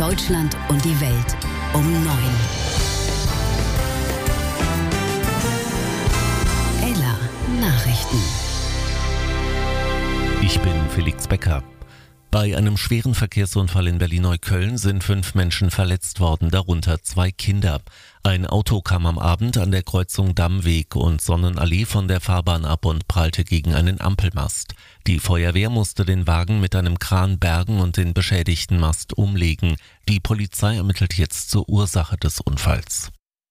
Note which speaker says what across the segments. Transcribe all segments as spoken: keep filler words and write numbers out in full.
Speaker 1: Deutschland und die Welt um neun. Ella Nachrichten.
Speaker 2: Ich bin Felix Becker. Bei einem schweren Verkehrsunfall in Berlin-Neukölln sind fünf Menschen verletzt worden, darunter zwei Kinder. Ein Auto kam am Abend an der Kreuzung Dammweg und Sonnenallee von der Fahrbahn ab und prallte gegen einen Ampelmast. Die Feuerwehr musste den Wagen mit einem Kran bergen und den beschädigten Mast umlegen. Die Polizei ermittelt jetzt zur Ursache des Unfalls.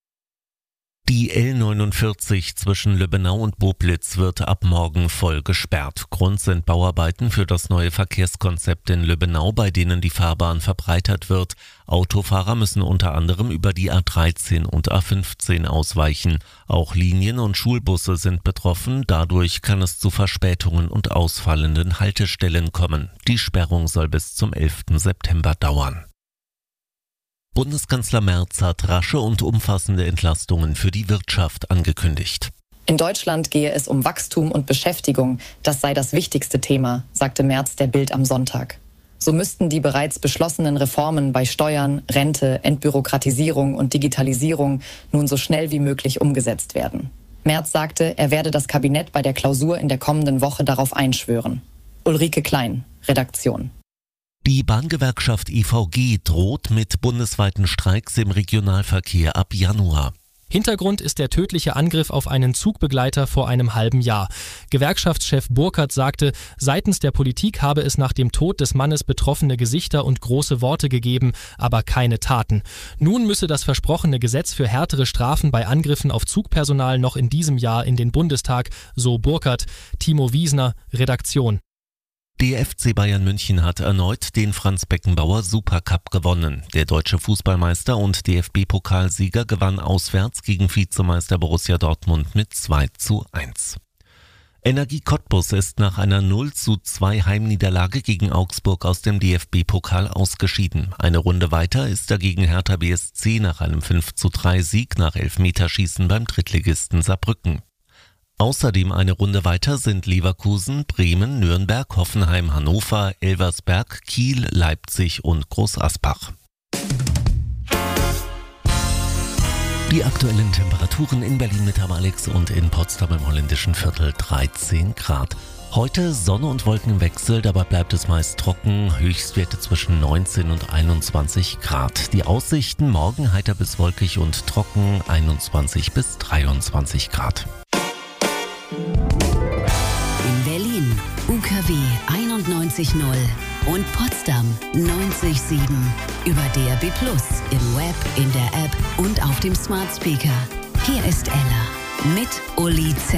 Speaker 2: Die L neunundvierzig zwischen Lübbenau und Boblitz wird ab morgen voll gesperrt. Grund sind Bauarbeiten für das neue Verkehrskonzept in Lübbenau, bei denen die Fahrbahn verbreitert wird. Autofahrer müssen unter anderem über die A dreizehn und A fünfzehn ausweichen. Auch Linien und Schulbusse sind betroffen. Dadurch kann es zu Verspätungen und ausfallenden Haltestellen kommen. Die Sperrung soll bis zum elften September dauern. Bundeskanzler Merz hat rasche und umfassende Entlastungen für die Wirtschaft angekündigt.
Speaker 3: In Deutschland gehe es um Wachstum und Beschäftigung. Das sei das wichtigste Thema, sagte Merz der Bild am Sonntag. So müssten die bereits beschlossenen Reformen bei Steuern, Rente, Entbürokratisierung und Digitalisierung nun so schnell wie möglich umgesetzt werden. Merz sagte, er werde das Kabinett bei der Klausur in der kommenden Woche darauf einschwören. Ulrike Klein, Redaktion.
Speaker 2: Die Bahngewerkschaft I V G droht mit bundesweiten Streiks im Regionalverkehr ab Januar.
Speaker 4: Hintergrund ist der tödliche Angriff auf einen Zugbegleiter vor einem halben Jahr. Gewerkschaftschef Burkert sagte, seitens der Politik habe es nach dem Tod des Mannes betroffene Gesichter und große Worte gegeben, aber keine Taten. Nun müsse das versprochene Gesetz für härtere Strafen bei Angriffen auf Zugpersonal noch in diesem Jahr in den Bundestag, so Burkert. Timo Wiesner, Redaktion.
Speaker 2: Der F C Bayern München hat erneut den Franz-Beckenbauer Supercup gewonnen. Der deutsche Fußballmeister und D F B-Pokalsieger gewann auswärts gegen Vizemeister Borussia Dortmund mit zwei zu eins. Energie Cottbus ist nach einer null zu zwei Heimniederlage gegen Augsburg aus dem D F B-Pokal ausgeschieden. Eine Runde weiter ist dagegen Hertha B S C nach einem fünf zu drei Sieg nach Elfmeterschießen beim Drittligisten Saarbrücken. Außerdem eine Runde weiter sind Leverkusen, Bremen, Nürnberg, Hoffenheim, Hannover, Elversberg, Kiel, Leipzig und Groß Asbach. Die aktuellen Temperaturen in Berlin mit Alex und in Potsdam im holländischen Viertel dreizehn Grad. Heute Sonne und Wolkenwechsel, dabei bleibt es meist trocken, Höchstwerte zwischen neunzehn und einundzwanzig Grad. Die Aussichten morgen heiter bis wolkig und trocken, einundzwanzig bis dreiundzwanzig Grad.
Speaker 1: In Berlin U K W einundneunzig Komma null und Potsdam neunzig Komma sieben. Über D A B plus, im Web, in der App und auf dem Smart Speaker. Hier ist Ella mit Uli Z.